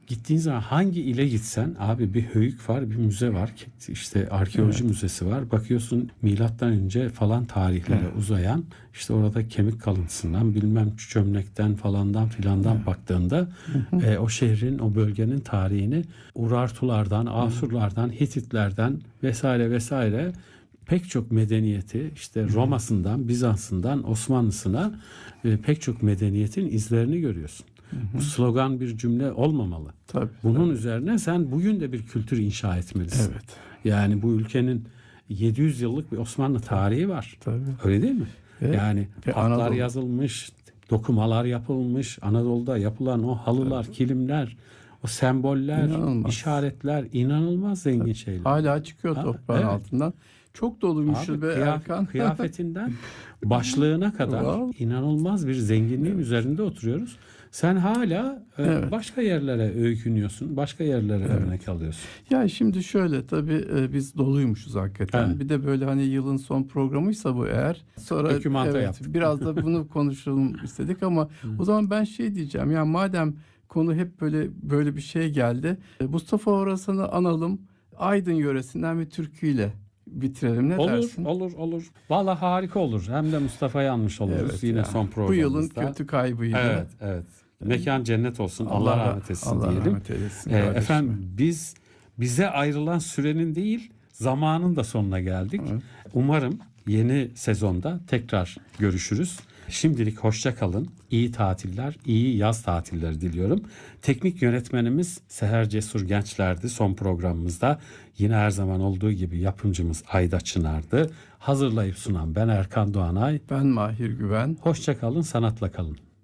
gittiğin zaman hangi ile gitsen abi bir höyük var, bir müze var. İşte arkeoloji müzesi var. Bakıyorsun milattan önce falan tarihlere uzayan, işte orada kemik kalıntısından bilmem çömlekten falandan filandan baktığında o şehrin, o bölgenin tarihini Urartulardan, Asurlardan, Hititlerden vesaire vesaire pek çok medeniyeti, işte Roma'sından, Bizans'ından Osmanlısına pek çok medeniyetin izlerini görüyorsun. Bu slogan bir cümle olmamalı. Tabii, bunun üzerine sen bugün de bir kültür inşa etmelisin. Evet. Yani bu ülkenin 700 yıllık bir Osmanlı tarihi var. Tabii. Öyle değil mi? Yani hatlar Anadolu yazılmış, dokumalar yapılmış, Anadolu'da yapılan o halılar, kilimler, o semboller, işaretler inanılmaz zengin şeyler. Hala çıkıyor toprağın altından. Çok doluymuşuz be Erkan. Kıyafetinden başlığına kadar inanılmaz bir zenginliğin üzerinde oturuyoruz. Sen hala başka yerlere öykünüyorsun, başka yerlere örnek alıyorsun. Ya şimdi şöyle tabii biz doluymuşuz hakikaten. Evet. Bir de böyle hani yılın son programıysa bu eğer. Sonra yaptık. biraz da bunu konuşalım istedik ama o zaman ben şey diyeceğim. Ya madem konu hep böyle bir şey geldi. Mustafa Orasan'ı analım. Aydın yöresinden bir türküyle bitirelim. Ne dersin? Olur. Vallahi harika olur. Hem de Mustafa'yı anmış oluruz yine son programımızda. Bu yılın kötü kaybıydı. Evet. Mekan cennet olsun. Allah rahmet etsin diyelim. Rahmet eylesin efendim bize ayrılan sürenin değil, zamanın da sonuna geldik. Evet. Umarım yeni sezonda tekrar görüşürüz. Şimdilik hoşça kalın. İyi tatiller, iyi yaz tatilleri diliyorum. Teknik yönetmenimiz Seher Cesur Gençler'di son programımızda. Yine her zaman olduğu gibi yapımcımız Ayda Çınar'dı. Hazırlayıp sunan ben Erkan Doğanay. Ben Mahir Güven. Hoşça kalın, sanatla kalın.